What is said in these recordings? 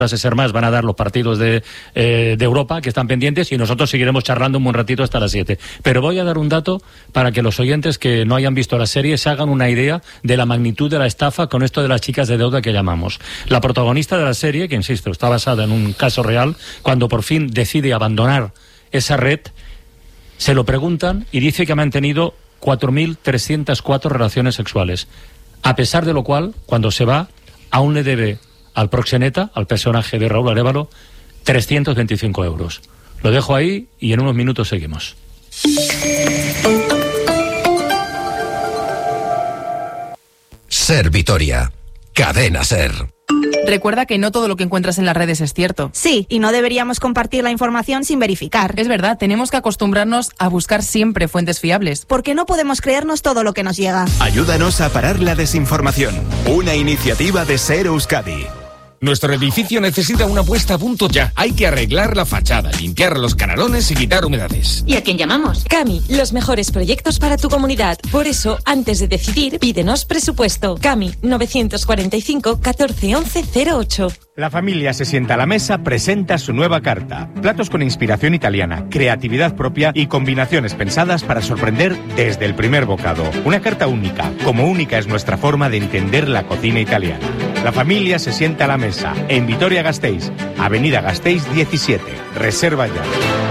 Ser más van a dar los partidos de Europa que están pendientes y nosotros seguiremos charlando un buen ratito hasta las 7. Pero voy a dar un dato para que los oyentes que no hayan visto la serie se hagan una idea de la magnitud de la estafa con esto de las chicas de deuda que llamamos. La protagonista de la serie, que insisto, está basada en un caso real, cuando por fin decide abandonar esa red, se lo preguntan y dice que ha mantenido 4.304 relaciones sexuales. A pesar de lo cual, cuando se va, aún le debe al proxeneta, al personaje de Raúl Arévalo, 325 euros. Lo dejo ahí y en unos minutos seguimos. Ser Vitoria. Cadena Ser. Recuerda que no todo lo que encuentras en las redes es cierto. Sí, y no deberíamos compartir la información sin verificar. Es verdad, tenemos que acostumbrarnos a buscar siempre fuentes fiables. Porque no podemos creernos todo lo que nos llega. Ayúdanos a parar la desinformación. Una iniciativa de Ser Euskadi. Nuestro edificio necesita una puesta a punto ya. Hay que arreglar la fachada, limpiar los canalones y quitar humedades. ¿Y a quién llamamos? Cami, los mejores proyectos para tu comunidad. Por eso, antes de decidir, pídenos presupuesto. Cami, 945 14 11 08. La familia se sienta a la mesa, presenta su nueva carta. Platos con inspiración italiana, creatividad propia y combinaciones pensadas para sorprender desde el primer bocado. Una carta única, como única es nuestra forma de entender la cocina italiana. La familia se sienta a la mesa, en Vitoria-Gasteiz, Avenida Gasteiz 17. Reserva ya.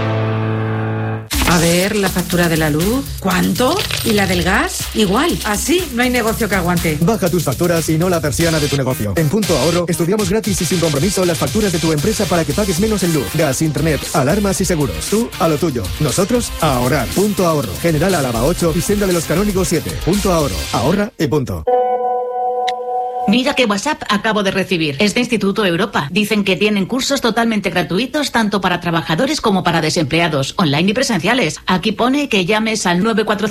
A ver, la factura de la luz. ¿Cuánto? ¿Y la del gas? Igual. Así no hay negocio que aguante. Baja tus facturas y no la persiana de tu negocio. En Punto Ahorro estudiamos gratis y sin compromiso las facturas de tu empresa para que pagues menos en luz, gas, internet, alarmas y seguros. Tú a lo tuyo. Nosotros a ahorrar. Punto Ahorro. General Álava 8 y Senda de los Canónigos 7. Punto Ahorro. Ahorra y punto. Mira qué WhatsApp acabo de recibir. Es de Instituto Europa. Dicen que tienen cursos totalmente gratuitos tanto para trabajadores como para desempleados, online y presenciales. Aquí pone que llames al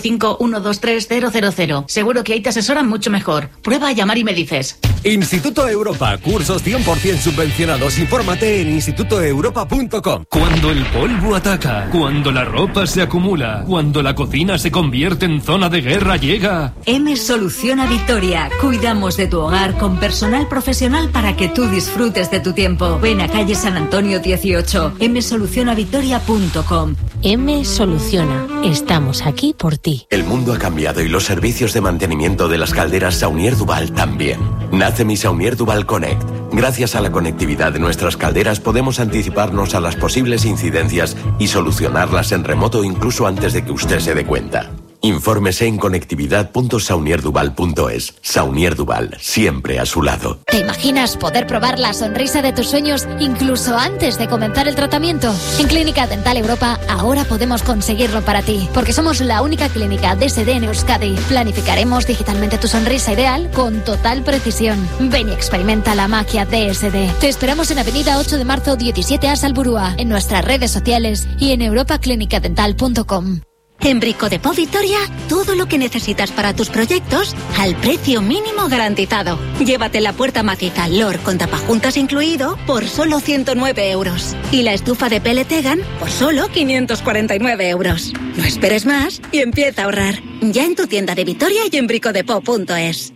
945-123-000. Seguro que ahí te asesoran mucho mejor. Prueba a llamar y me dices. Instituto Europa. Cursos 100% subvencionados. Infórmate en institutoeuropa.com. Cuando el polvo ataca, cuando la ropa se acumula, cuando la cocina se convierte en zona de guerra, llega... M Soluciona Vitoria. Cuidamos de tu hogar con personal profesional para que tú disfrutes de tu tiempo. Ven a calle San Antonio 18, msolucionavitoria.com. M Soluciona. Estamos aquí por ti. El mundo ha cambiado y los servicios de mantenimiento de las calderas Saunier Duval también. Nace mi Saunier Duval Connect. Gracias a la conectividad de nuestras calderas podemos anticiparnos a las posibles incidencias y solucionarlas en remoto incluso antes de que usted se dé cuenta. Infórmese en conectividad.saunierduval.es. Saunier Duval, siempre a su lado. ¿Te imaginas poder probar la sonrisa de tus sueños incluso antes de comenzar el tratamiento? En Clínica Dental Europa ahora podemos conseguirlo para ti, porque somos la única clínica DSD en Euskadi. Planificaremos digitalmente tu sonrisa ideal con total precisión. Ven y experimenta la magia DSD. Te esperamos en Avenida 8 de Marzo 17A Salburúa, en nuestras redes sociales y en europaclinicadental.com. En Brico Depot Vitoria, todo lo que necesitas para tus proyectos al precio mínimo garantizado. Llévate la puerta maciza LOR con tapajuntas incluido por solo 109 euros. Y la estufa de Peletegan por solo 549 euros. No esperes más y empieza a ahorrar. Ya en tu tienda de Vitoria y en bricodepot.es.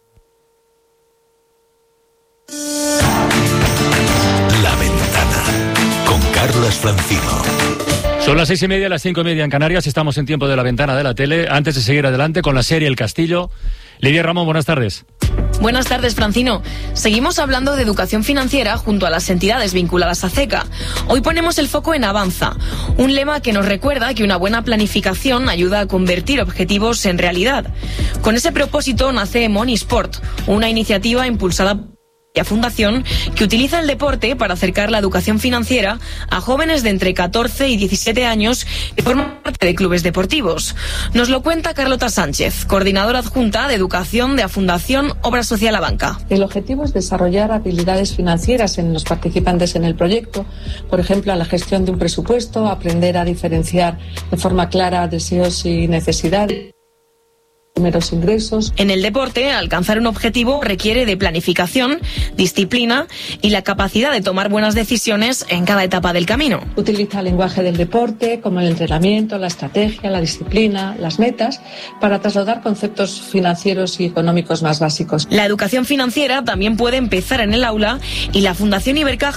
La Ventana con Carlos Francino. Son las 6:30, las 5:30 en Canarias. Estamos en tiempo de La Ventana de la tele. Antes de seguir adelante con la serie El Castillo, Lidia Ramón, buenas tardes. Buenas tardes, Francino. Seguimos hablando de educación financiera junto a las entidades vinculadas a CECA. Hoy ponemos el foco en Avanza, un lema que nos recuerda que una buena planificación ayuda a convertir objetivos en realidad. Con ese propósito nace Monisport, una iniciativa impulsada fundación que utiliza el deporte para acercar la educación financiera a jóvenes de entre 14 y 17 años que forman parte de clubes deportivos. Nos lo cuenta Carlota Sánchez, coordinadora adjunta de educación de la Fundación Obra Social La Banca. El objetivo es desarrollar habilidades financieras en los participantes en el proyecto, por ejemplo, la gestión de un presupuesto, aprender a diferenciar de forma clara deseos y necesidades, primeros ingresos. En el deporte, alcanzar un objetivo requiere de planificación, disciplina y la capacidad de tomar buenas decisiones en cada etapa del camino. Utiliza el lenguaje del deporte, como el entrenamiento, la estrategia, la disciplina, las metas, para trasladar conceptos financieros y económicos más básicos. La educación financiera también puede empezar en el aula y la Fundación Ibercaja